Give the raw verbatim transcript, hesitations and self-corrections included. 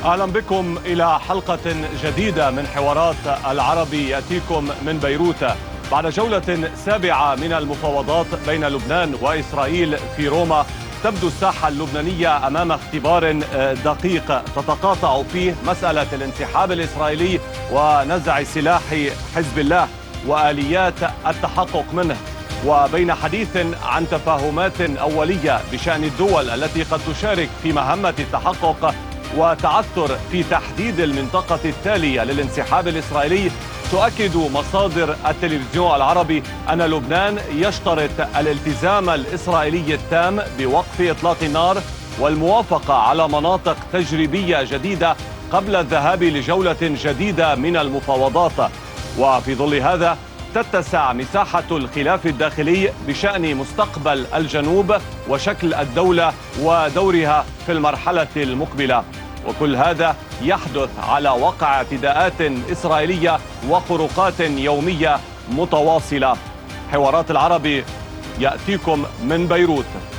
أهلا بكم إلى حلقة جديدة من حوارات العربي يأتيكم من بيروت بعد جولة سابعة من المفاوضات بين لبنان وإسرائيل في روما. تبدو الساحة اللبنانية أمام اختبار دقيق تتقاطع فيه مسألة الانسحاب الإسرائيلي ونزع سلاح حزب الله وآليات التحقق منه، وبين حديث عن تفاهمات أولية بشأن الدول التي قد تشارك في مهمة التحقق وتعثر في تحديد المنطقة التالية للانسحاب الإسرائيلي. تؤكد مصادر التلفزيون العربي أن لبنان يشترط الالتزام الإسرائيلي التام بوقف إطلاق النار والموافقة على مناطق تجريبية جديدة قبل الذهاب لجولة جديدة من المفاوضات. وفي ظل هذا تتسع مساحة الخلاف الداخلي بشأن مستقبل الجنوب وشكل الدولة ودورها في المرحلة المقبلة، وكل هذا يحدث على وقع اعتداءات إسرائيلية وخروقات يومية متواصلة. حوارات العربي يأتيكم من بيروت.